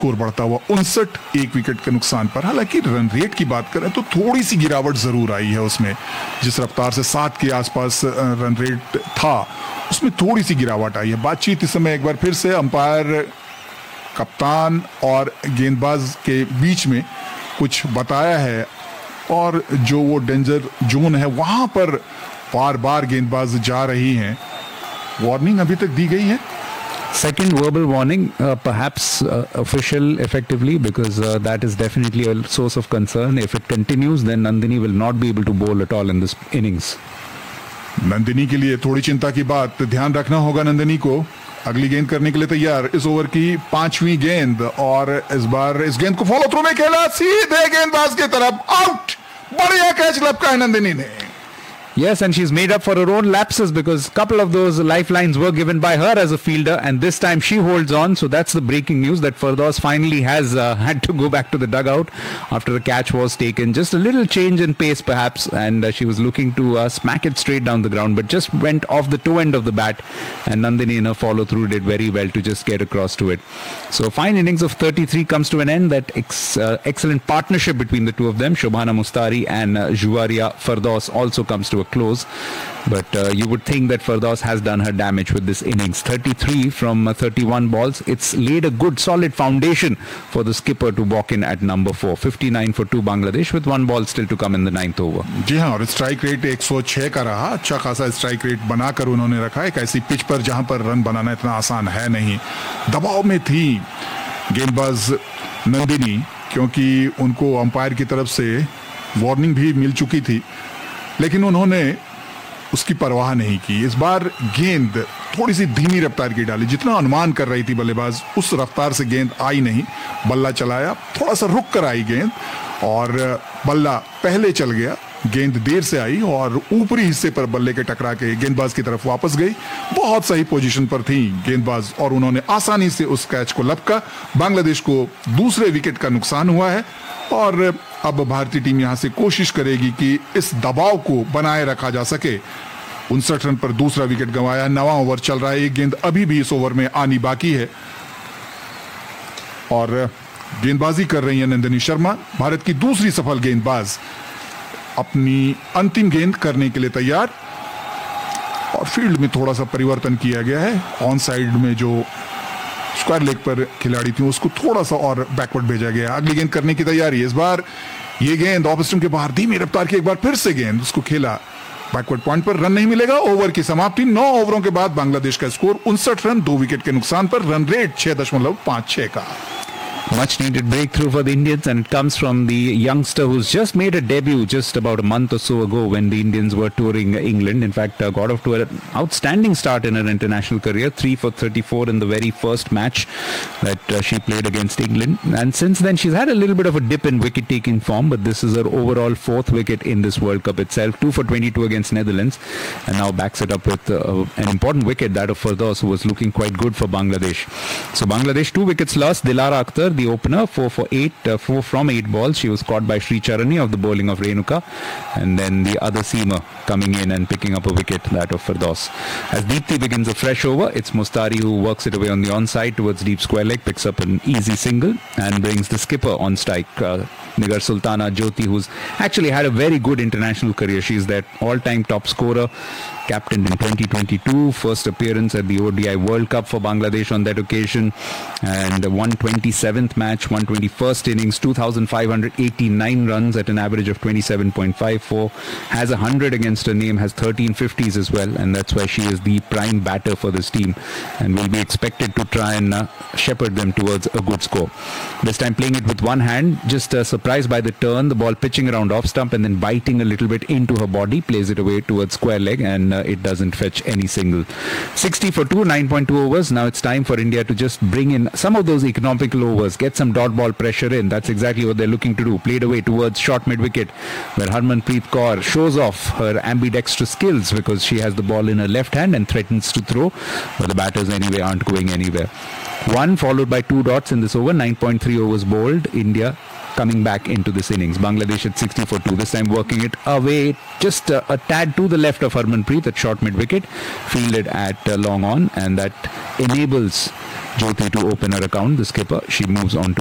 Score बढ़ता हुआ 59, 1 wicket के नुकसान पर। हालांकि रन रेट की बात करें तो थोड़ी सी गिरावट जरूर आई है उसमें, जिस रफ्तार से 7 के आसपास रन रेट था उसमें थोड़ी सी गिरावट आई है। बातचीत इस समय एक बार फिर से अंपायर, कप्तान और गेंदबाज के बीच में कुछ बताया है, और जो वो डेंजर जोन है वहां पर बार बार गेंदबाज जा रही हैं। वार्निंग अभी तक दी गई है। Second verbal warning, perhaps official effectively, because that is definitely a source of concern. If it continues, then Nandini will not be able to bowl at all in this innings. Nandini के लिए थोड़ी चिंता की बात, ध्यान रखना होगा नंदिनी को। अगली गेंद करने के लिए तैयार, इस ओवर की 5वीं गेंद, और इस बार इस गेंद को फॉलो थ्रू में खेला, सीधे गेंदबाज की तरफ, आउट। बढ़िया कैच लपका है नंदिनी ने। Yes, and she's made up for her own lapses, because a couple of those lifelines were given by her as a fielder, and this time she holds on. So that's the breaking news, that Firdaus finally has had to go back to the dugout after the catch was taken. Just a little change in pace perhaps, and she was looking to smack it straight down the ground, but just went off the toe end of the bat, and Nandini in her follow through did very well to just get across to it. So fine innings of 33 comes to an end. That excellent partnership between the two of them, Shobhana Mustari and Juwaria Firdaus, also comes to a close, but you would think that Firdaus has done her damage with this innings. 33 from 31 balls. It's laid a good solid foundation for the skipper to walk in at number 4. 59 for 2 Bangladesh, with 1 ball still to come in the 9th over. जी हाँ, और strike rate 106 का रहा। अच्छा खासा strike rate बनाकर उन्होंने रखा है एक ऐसी पिच पर जहां पर रन बनाना इतना आसान है नहीं। दबाव में थी गेंदबाज नंदिनी, क्योंकि उनको अंपायर की तरफ से वार्निंग भी मिल चुकी थी, लेकिन उन्होंने उसकी परवाह नहीं की। इस बार गेंद थोड़ी सी धीमी रफ्तार की डाली, जितना अनुमान कर रही थी बल्लेबाज उस रफ्तार से गेंद आई नहीं। बल्ला चलाया, थोड़ा सा रुक कर आई गेंद, और बल्ला पहले चल गया। गेंद देर से आई और ऊपरी हिस्से पर बल्ले के टकरा के गेंदबाज की तरफ वापस गई। बहुत सही पोजीशन पर थी गेंदबाज, और उन्होंने आसानी से उस कैच को लपका। बांग्लादेश को दूसरे विकेट का नुकसान हुआ है, और अब भारतीय टीम यहां से कोशिश करेगी कि इस दबाव को बनाए रखा जा सके। 59 रन पर दूसरा विकेट गंवाया। 9वां ओवर चल रहा है, एक गेंद अभी भी इस ओवर में आनी बाकी है, और गेंदबाजी कर रही है नंदिनी शर्मा, भारत की दूसरी सफल गेंदबाज। अपनी अंतिम गेंद करने के लिए तैयार, और फील्ड में थोड़ा सा परिवर्तन किया गया है। ऑन साइड में जो स्क्वायर लेग पर खिलाड़ी थी उसको थोड़ा सा और बैकवर्ड भेजा गया। अगली गेंद करने की तैयारी। इस बार ये गेंद ऑफ स्टंप के बाहर धीमी रफ्तार की, एक बार फिर से गेंद उसको खेला, बैकवर्ड पॉइंट पर, रन नहीं मिलेगा। ओवर की समाप्ति। 9 ओवरों के बाद बांग्लादेश का स्कोर 59 रन, 2 विकेट के नुकसान पर। रन रेट 6.56 का। Much needed breakthrough for the Indians, and it comes from the youngster who's just made a debut just about a month or so ago when the Indians were touring England. In fact, got off to an outstanding start in her international career, 3 for 34 in the very first match that she played against England. And since then, she's had a little bit of a dip in wicket-taking form, but this is her overall 4th wicket in this World Cup itself. 2 for 22 against Netherlands, and now backs it up with an important wicket, that of Firdaus, who was looking quite good for Bangladesh. So Bangladesh 2 wickets lost. Dilara Akhtar, the opener, 4 for 8, 4 from 8 balls. She was caught by Sri Charani of the bowling of Renuka, and then the other seamer coming in and picking up a wicket, that of Firdaus. As Deepthi begins a fresh over, it's Mustari who works it away on the onside towards deep square leg, picks up an easy single and brings the skipper on strike. Nigar Sultana Jyoti, who's actually had a very good international career. She's their all-time top scorer, captained in 2022, first appearance at the ODI World Cup for Bangladesh on that occasion, and 127th match, 121st innings, 2,589 runs at an average of 27.54, has 100 against her name, has 13 50s as well, and that's why she is the prime batter for this team and will be expected to try and shepherd them towards a good score. This time playing it with one hand, just surprised by the turn, the ball pitching around off stump and then biting a little bit into her body, plays it away towards square leg, and it doesn't fetch any single. 60 for 2, 9.2 overs. Now it's time for India to just bring in some of those economical overs, get some dot ball pressure in. That's exactly what they're looking to do. Played away towards short mid-wicket, where Harmanpreet Kaur shows off her ambidextrous skills because she has the ball in her left hand and threatens to throw, but the batters anyway aren't going anywhere. 1 followed by 2 dots in this over. 9.3 overs bowled. India coming back into this innings. Bangladesh at 60 for 2. This time working it away just a tad to the left of Harmanpreet at short mid wicket. Fielded at long on, and that enables Jyoti to open her account. The skipper, she moves on to